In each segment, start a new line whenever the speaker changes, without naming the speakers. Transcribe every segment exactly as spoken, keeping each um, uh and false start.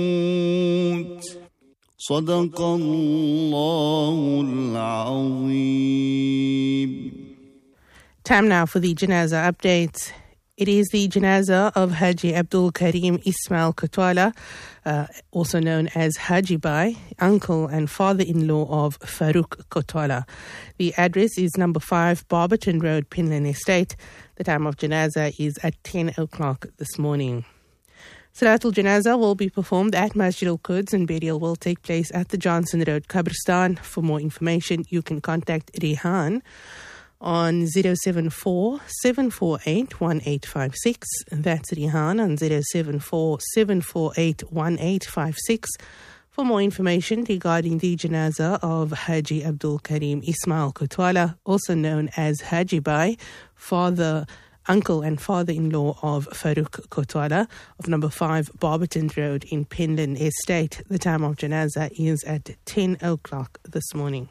صدق الله العظيم.
Time now for the Janazah updates. It is the Janazah of Haji Abdul Karim Ismail Kotwala, uh, also known as Haji Bai, uncle and father-in-law of Farouk Kotwala. The address is number five Barberton Road, Penland Estate. The time of Janazah is at ten o'clock this morning. Salatul Janazah will be performed at Masjid Al-Quds and burial will take place at the Johnson Road Qabristan. For more information, you can contact Rehan on zero seven four, seven four eight, one eight five six. That's Rehan on zero seven four, seven four eight, one eight five six. For more information regarding the Janazah of Haji Abdul Karim Ismail Kotwala, also known as Haji Bai, father, uncle and father-in-law of Farouk Kotwala of number five Barberton Road in Penland Estate. The time of Janazah is at ten o'clock this morning.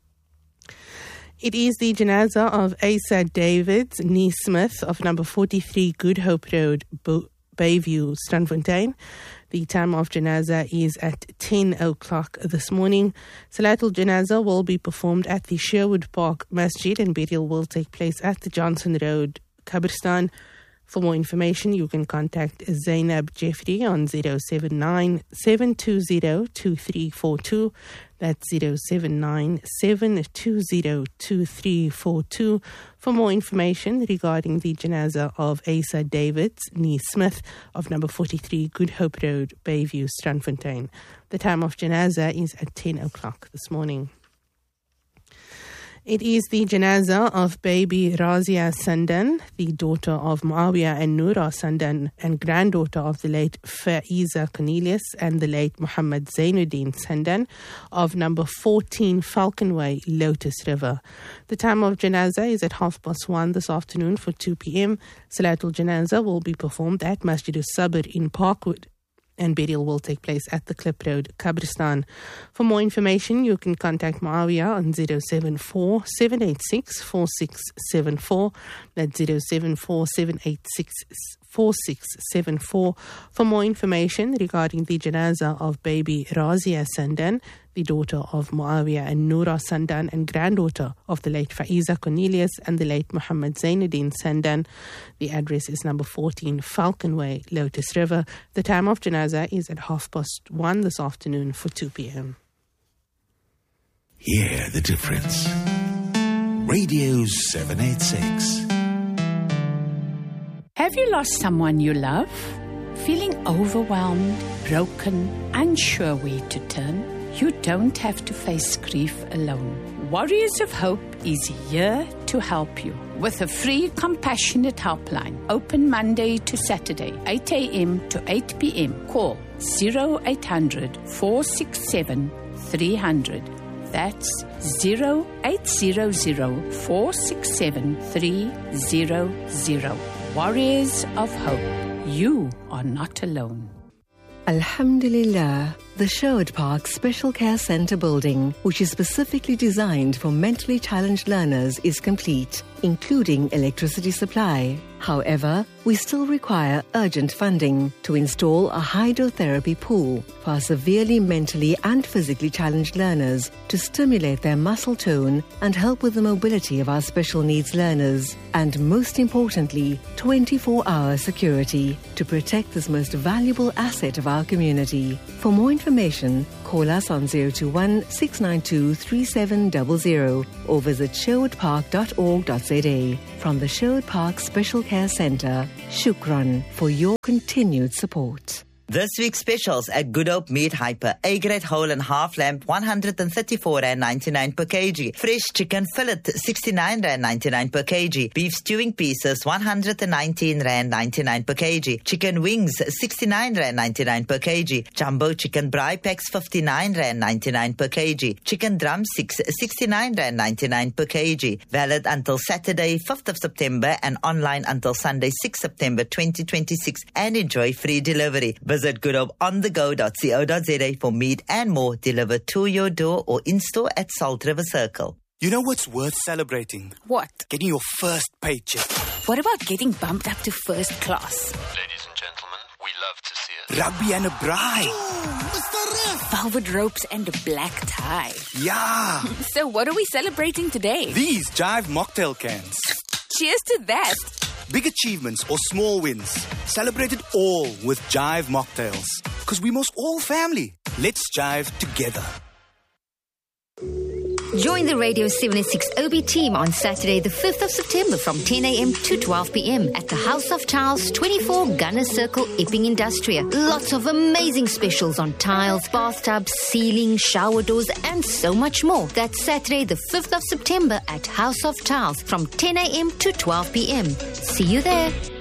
It is the Janazah of Asa Davids Neesmith of number forty-three Good Hope Road, Bayview, Strandfontein. The time of Janazah is at ten o'clock this morning. Salatul Janazah will be performed at the Sherwood Park Masjid and burial will take place at the Johnson Road, Qabristan. For more information, you can contact Zainab Jeffrey on zero seven nine, seven two zero, two three four two. That's zero seven nine, seven two zero, two three four two. For more information regarding the Janazah of Asa Davids Neesmith of number forty-three Good Hope Road, Bayview, Strandfontein. The time of Janazah is at ten o'clock this morning. It is the Janazah of baby Razia Sandan, the daughter of Muawiyah and Noura Sandan and granddaughter of the late Faiza Cornelius and the late Muhammad Zainuddin Sandan of number fourteen Falcon Way, Lotus River. The time of Janazah is at half past one this afternoon for two p.m. Salatul Janazah will be performed at Masjid al-Sabr in Parkwood and burial will take place at the Clip Road, Qabristan. For more information, you can contact Muawiyah on zero seven four, seven eight six, four six seven four. That's zero seven four, seven eight six, four six seven four. For more information regarding the Janazah of baby Razia Sandan, the daughter of Muawiyah and Noura Sandan and granddaughter of the late Faiza Cornelius and the late Muhammad Zainuddin Sandan. The address is number fourteen Falcon Way, Lotus River. The time of Janazah is at half past one this afternoon for two p.m.
Hear the difference. Radio seven eighty-six.
Have you lost someone you love? Feeling overwhelmed, broken, unsure where to turn? You don't have to face grief alone. Warriors of Hope is here to help you with a free compassionate helpline, open Monday to Saturday, eight a.m. to eight p.m. Call zero eight hundred, four six seven, three hundred. That's zero eight hundred, four six seven, three hundred. Warriors of Hope, you are not alone.
Alhamdulillah, the Sherwood Park Special Care Centre building, which is specifically designed for mentally challenged learners, is complete, including electricity supply. However, we still require urgent funding to install a hydrotherapy pool for our severely mentally and physically challenged learners to stimulate their muscle tone and help with the mobility of our special needs learners. And most importantly, twenty-four hour security to protect this most valuable asset of our community. For more information, call us on zero two one, six nine two, three seven zero zero or visit sherwood park dot org dot z a. From the Sherwood Park Special Care Centre, Shukran for your continued support.
This week's specials at Good Hope Meat Hyper. A-grade whole and half lamb, one hundred thirty-four rand ninety-nine per kg. Fresh chicken fillet, sixty-nine rand ninety-nine per kg. Beef stewing pieces, one hundred nineteen rand ninety-nine per kg. Chicken wings, sixty-nine rand ninety-nine per kg. Jumbo chicken braai packs, fifty-nine rand ninety-nine per kg. Chicken drumsticks, sixty-nine rand ninety-nine per kg. Valid until Saturday, fifth of September and online until Sunday, sixth of September twenty twenty-six, and enjoy free delivery. Visit good hope on the go dot co dot z a for meat and more delivered to your door or in-store at Salt River Circle.
You know what's worth celebrating?
What?
Getting your first paycheck.
What about getting bumped up to first class?
Ladies and gentlemen, we love to see it.
rugby and a bride.
Velvet ropes and a black tie.
Yeah.
So what are we celebrating today?
These Jive mocktail cans.
Cheers to that.
Big achievements or small wins. Celebrate it all with Jive mocktails. Because we must all family. Let's jive together.
Join the Radio seven eighty-six O B team on Saturday the fifth of September from ten a.m. to twelve p.m. at the House of Tiles, twenty-four Gunner Circle, Epping Industria. Lots of amazing specials on tiles, bathtubs, ceiling, shower doors and so much more. That's Saturday the fifth of September at House of Tiles from ten a.m. to twelve p.m. See you there.